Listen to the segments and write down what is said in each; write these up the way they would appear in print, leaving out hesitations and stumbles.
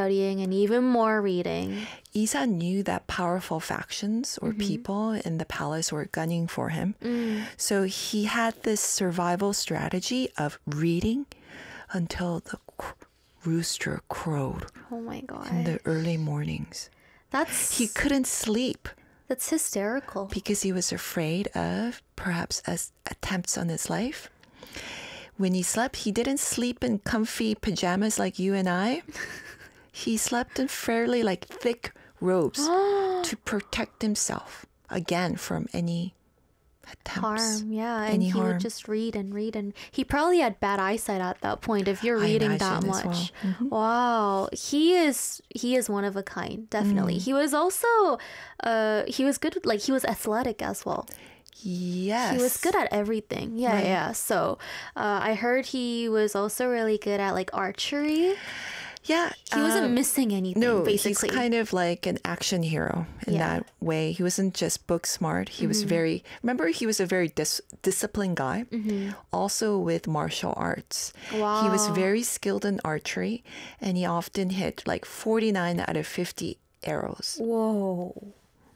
studying and even more reading. Isan knew that powerful factions or people in the palace were gunning for him. So he had this survival strategy of reading until the rooster crowed Oh my god. in the early mornings. He couldn't sleep That's hysterical. because he was afraid of perhaps attempts on his life. When he slept, he didn't sleep in comfy pajamas like you and I. He slept in fairly like thick robes to protect himself again from any attempts. Harm, yeah. And Any he harm. would just read and read. And he probably had bad eyesight at that point if you're reading that imagine as much. well. Wow. He is one of a kind, definitely. He was also, he was good, like he was athletic as well. Yes. He was good at everything. Yeah, Right. yeah. So I heard he was also really good at like archery. Yeah. He wasn't missing anything, No, basically. he's kind of like an action hero in Yeah. that way. He wasn't just book smart. He was remember, he was a very disciplined guy, also with martial arts. He was Wow. very skilled in archery, and he often hit like 49 out of 50 arrows. Whoa.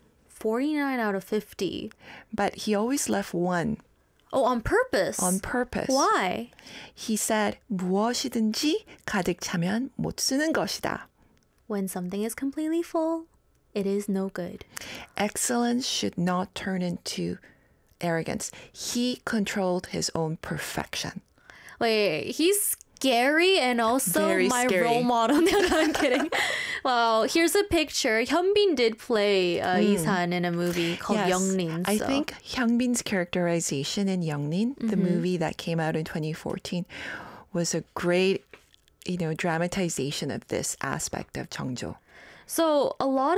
49 out of 50. But he always left one Oh, on purpose? on purpose. Why? He said, 무엇이든지 가득 차면 못 쓰는 것이다. When something is completely full, it is no good. Excellence should not turn into arrogance. He controlled his own perfection. Wait, he's scary and also Very my scary. role model. No, I'm kidding. Wow, here's a picture. Hyunbin did play Isan in a movie called Youngnin. I so- think Hyunbin's characterization in Youngnin, the movie that came out in 2014, was a great, dramatization of this aspect of Jeongjo. So a lot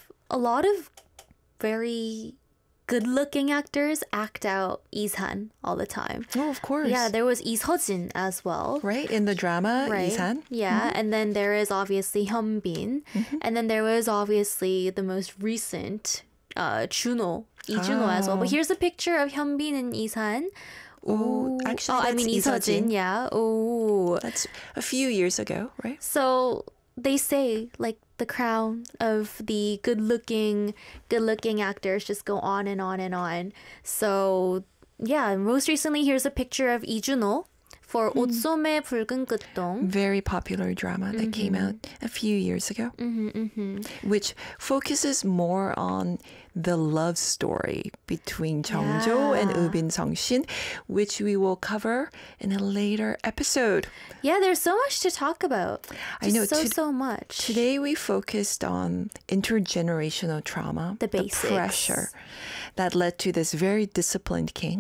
of very good-looking actors act out Isan all the time. Oh, of course. Yeah, there was Lee Seo-jin as well. Right? In the drama, Right. Isan. Yeah, and then there is obviously Hyunbin, and then there was obviously the most recent Juno, Lee Juno as well. But here's a picture of Hyunbin and Isan. Oh, actually, I that's mean Lee Lee Seo-jin. Seo-jin. Yeah. Oh, That's a few years ago, right? so they say like the crown of the good-looking actors just go on and on and on. So yeah, most recently here's a picture of Lee Juno for 옷소매 붉은 끝동. Very popular drama that came out a few years ago, which focuses more on the love story between Jeongjo and Eubin Seong-shin, which we will cover in a later episode. Yeah, there's so much to talk about. I know, so much. Today we focused on intergenerational trauma, The basics. pressure that led to this very disciplined king.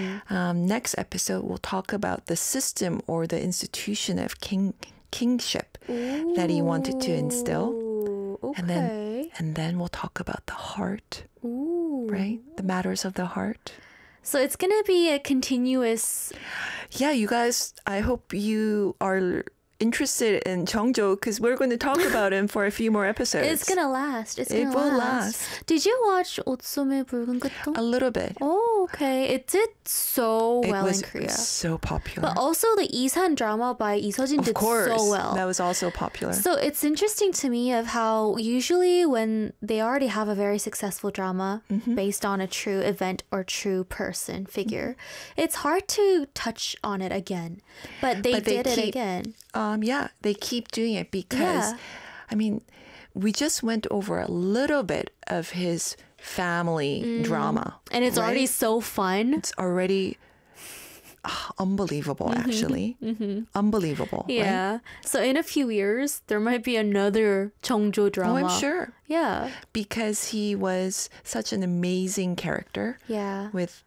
Next episode, we'll talk about the system or the institution of kingship that he wanted to instill. Ooh, okay. And then we'll talk about the heart, Ooh. right? The matters of the heart. So it's gonna be a continuous. Yeah, you guys, I hope you are interested in Jeongjo because we're going to talk about him for a few more episodes. It's gonna last. It will last. Did you watch 옷소매 붉은 끝동? A little bit. Oh, okay. It did so It well was in Korea. so popular. But also the Isan drama by Lee Seo-jin Of did course, so well. that was also popular. So it's interesting to me of how usually when they already have a very successful drama based on a true event or true person figure, it's hard to touch on it again. But they did it again. Yeah, they keep doing it because, Yeah. I mean, we just went over a little bit of his family drama. And it's right? already so fun. It's already unbelievable, actually. Unbelievable. Right? Yeah. So in a few years, there might be another Jeongjo Oh, drama. I'm sure. Yeah. Because he was such an amazing character Yeah. with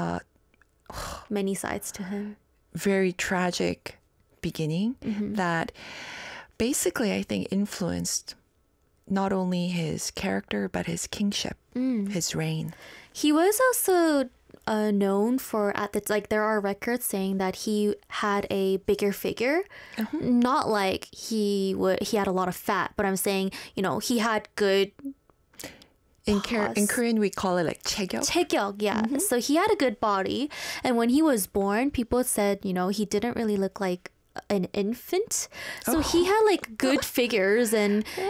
Many sides to him. very tragic beginning that basically I think influenced not only his character but his kingship, his reign. He was also known for there are records saying that he had a bigger figure. Not like he had a lot of fat, but I'm saying, he had good In pause. Korean we call it like chegyok. 체격, yeah. So he had a good body, and when he was born, people said, he didn't really look like an infant. So he had like good figures and